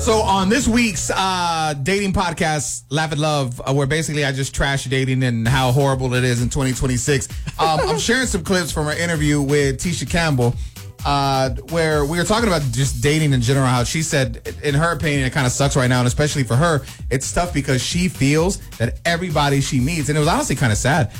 So on this week's dating podcast, Laugh at Love, where basically I just trash dating and how horrible it is in 2026, I'm sharing some clips from our interview with Tisha Campbell, where we were talking about just dating in general, how she said, in her opinion, it kind of sucks right now, and especially for her, it's tough because she feels that everybody she meets, and it was honestly kind of sad,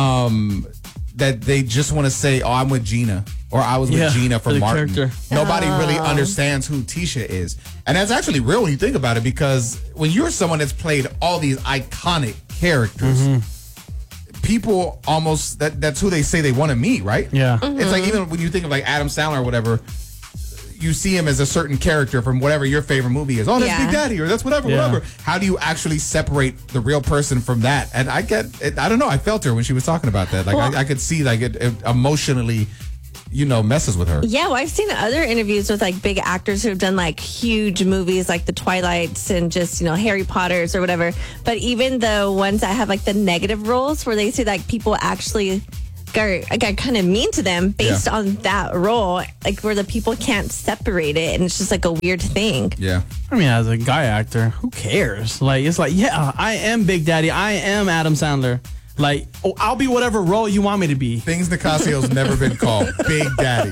that they just want to say, oh, I'm with Gina, or I was with Gina for Martin. Character. Nobody really understands who Tisha is. And that's actually real when you think about it, because when you're someone that's played all these iconic characters, people almost, that's who they say they want to meet, right? Yeah. It's like, even when you think of like Adam Sandler or whatever, you see him as a certain character from whatever your favorite movie is. Oh, that's Big Daddy, or that's whatever. How do you actually separate the real person from that? And I get it. I don't know. I felt her when she was talking about that. Like, I could see like it emotionally, messes with her. Yeah, well, I've seen other interviews with like big actors who've done like huge movies like the Twilights and just, Harry Potters or whatever. But even the ones that have like the negative roles where they say like people actually got kind of mean to them based on that role, like where the people can't separate it, and it's just like a weird thing. Yeah. I mean, as a guy actor, who cares? Like, it's like, yeah, I am Big Daddy. I am Adam Sandler. Like, I'll be whatever role you want me to be. Things Nicasio's never been called Big Daddy.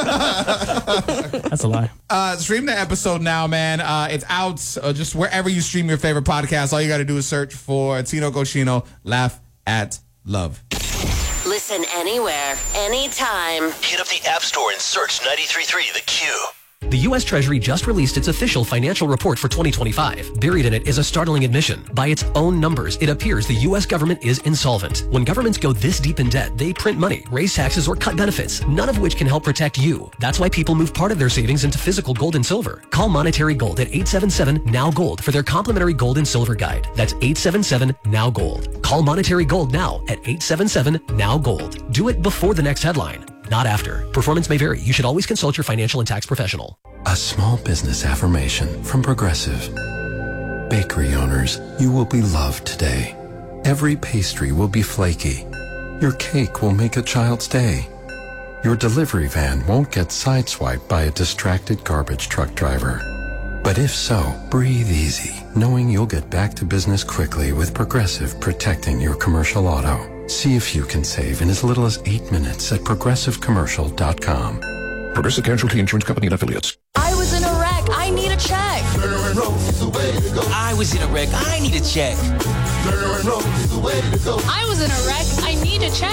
That's a lie. Stream the episode now, man. It's out just wherever you stream your favorite podcast. All you got to do is search for Tino Cochino, Laugh at Love. Listen anywhere, anytime. Hit up the App Store and search 93.3 The Q. The U.S. Treasury just released its official financial report for 2025. Buried in it is a startling admission. By its own numbers, it appears the U.S. government is insolvent. When governments go this deep in debt, they print money, raise taxes, or cut benefits, none of which can help protect you. That's why people move part of their savings into physical gold and silver. Call Monetary Gold at 877-NOW-GOLD for their complimentary gold and silver guide. That's 877-NOW-GOLD. Call Monetary Gold now at 877-NOW-GOLD. Do it before the next headline, not after. Performance may vary. You should always consult your financial and tax professional. A small business affirmation from Progressive. Bakery owners, you will be loved today. Every pastry will be flaky. Your cake will make a child's day. Your delivery van won't get sideswiped by a distracted garbage truck driver. But if so, breathe easy, knowing you'll get back to business quickly with Progressive protecting your commercial auto. See if you can save in as little as 8 minutes at progressivecommercial.com. Progressive Casualty Insurance Company and Affiliates. I was in a wreck. I need a check. I was in a wreck. I need a check. I was in a wreck. I need a check.